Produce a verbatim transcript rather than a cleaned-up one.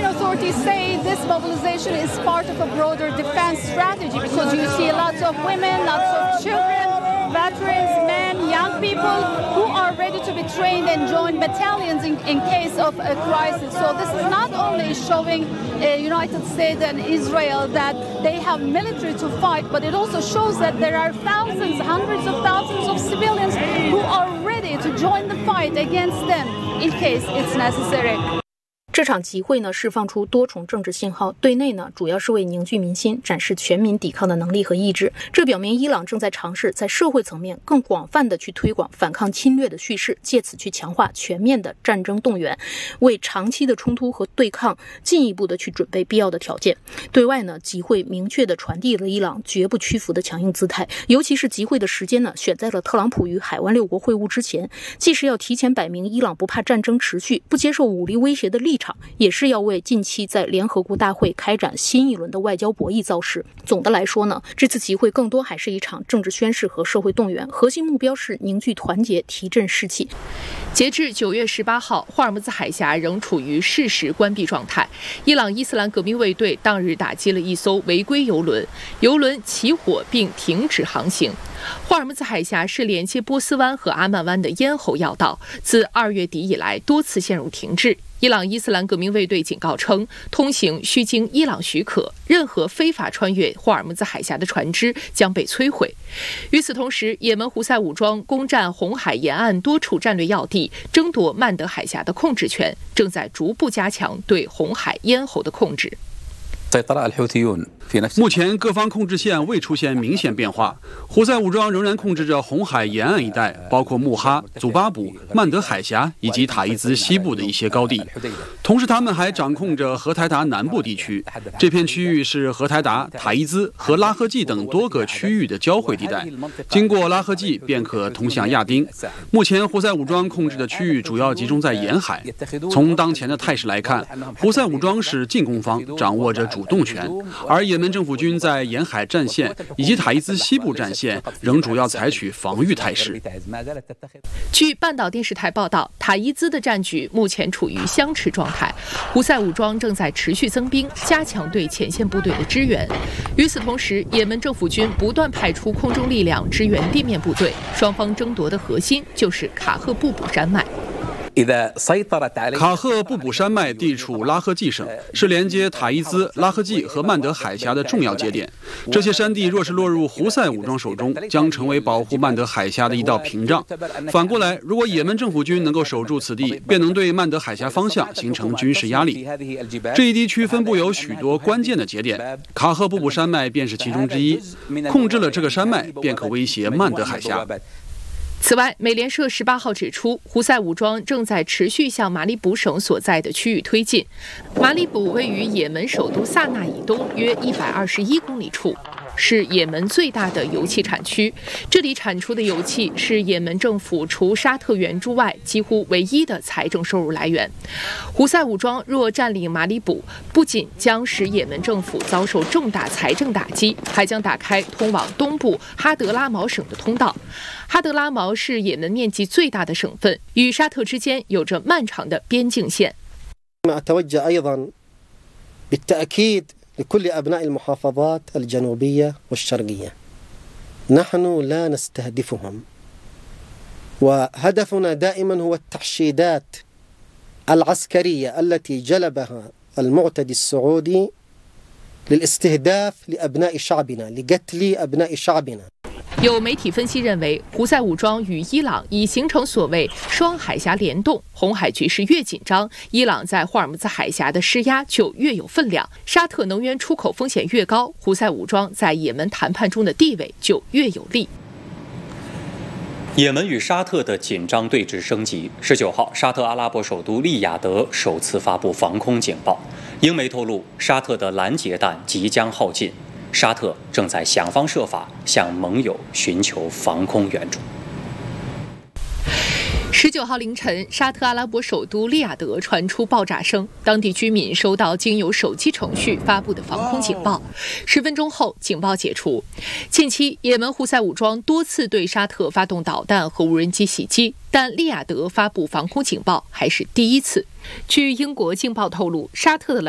authorities say this mobilization is part of a broader defense strategy because you see lots of women, lots of children, veterans, men, young people who are ready to be trained and join battalions in, in case of a crisis. So this is not only showing uh, United States and Israel that they have military to fight, but it also shows that there are thousands, hundreds of thousands of civilians who are ready to join the fight against them in case it's necessary. 这场集会呢，释放出多重政治信号。对内呢，主要是为凝聚民心，展示全民抵抗的能力和意志。这表明伊朗正在尝试在社会层面更广泛的去推广反抗侵略的叙事，借此去强化全面的战争动员，为长期的冲突和对抗进一步的去准备必要的条件。对外呢，集会明确的传递了伊朗绝不屈服的强硬姿态，尤其是集会的时间呢，选在了特朗普与海湾六国会晤之前，既是要提前摆明伊朗不怕战争持续、不接受武力威胁的立场，也是要为近期在联合国大会开展新一轮的外交博弈造势。总的来说呢，这次集会更多还是一场政治宣示和社会动员，核心目标是凝聚团结，提振士气。 截至九月十八号，霍尔木兹海峡仍处于适时关闭状态。伊朗伊斯兰革命卫队当日打击了一艘违规油轮，油轮起火并停止航行。霍尔木兹海峡是连接波斯湾和阿曼湾的咽喉要道，自二月底以来多次陷入停滞。伊朗伊斯兰革命卫队警告称，通行需经伊朗许可，任何非法穿越霍尔木兹海峡的船只将被摧毁。与此同时，也门胡塞武装攻占红海沿岸多处战略要地，争夺曼德海峡的控制权，正在逐步加强对红海咽喉的控制。 目前各方控制线未出现明显变化，胡塞武装仍然控制着红海沿岸一带，包括穆哈、祖巴卜、曼德海峡以及塔伊兹西部的一些高地。同时，他们还掌控着荷台达南部地区，这片区域是荷台达、塔伊兹和拉赫季等多个区域的交汇地带，经过拉赫季便可通向亚丁。目前，胡塞武装控制的区域主要集中在沿海。从当前的态势来看，胡塞武装是进攻方，掌握着主动权，而也门政府军在沿海战线以及塔伊兹西部战线仍主要采取防御态势。 据半岛电视台报道，塔伊兹的战局目前处于相持状态，胡塞武装正在持续增兵，加强对前线部队的支援。与此同时，也门政府军不断派出空中力量支援地面部队，双方争夺的核心就是卡赫布卜山脉。 卡赫布卜山脉地处拉赫季省，是连接塔伊兹、拉赫季和曼德海峡的重要节点。这些山地若是落入胡塞武装手中，将成为保护曼德海峡的一道屏障。反过来，如果也门政府军能够守住此地，便能对曼德海峡方向形成军事压力。这一地区分布有许多关键的节点，卡赫布卜山脉便是其中之一。控制了这个山脉，便可威胁曼德海峡。 此外，美联社十八号指出，胡塞武装正在持续向马里卜省所在的区域推进。马里卜位于也门首都萨那以东约一百二十一公里处，是也门最大的油气产区。这里产出的油气是也门政府除沙特援助外几乎唯一的财政收入来源。胡塞武装若占领马里卜，不仅将使也门政府遭受重大财政打击，还将打开通往东部哈德拉毛省的通道。哈德拉毛是也门面积最大的省份，与沙特之间有着漫长的边境线。 أتوجه أيضا بالتأكيد لكل أبناء المحافظات الجنوبية والشرقية نحن لا نستهدفهم وهدفنا دائما هو التحشيدات العسكرية التي جلبها المعتدي السعودي للاستهداف لأبناء شعبنا لقتل أبناء شعبنا。 有媒体分析认为，胡塞武装与伊朗已形成所谓双海峡联动，红海局势越紧张，伊朗在霍尔木兹海峡的施压就越有分量，沙特能源出口风险越高，胡塞武装在也门谈判中的地位就越有利。 也门与沙特的紧张对峙升级。十九号，沙特阿拉伯首都利雅得首次发布防空警报，英媒透露，沙特的拦截弹即将耗尽。沙特正在想方设法向盟友寻求防空援助。 十九号凌晨，沙特阿拉伯首都利雅得传出爆炸声，当地居民收到经由手机程序发布的防空警报。十分钟后，警报解除。近期，也门胡塞武装多次对沙特发动导弹和无人机袭击，但利雅得发布防空警报还是第一次。据英国《镜报》透露，沙特的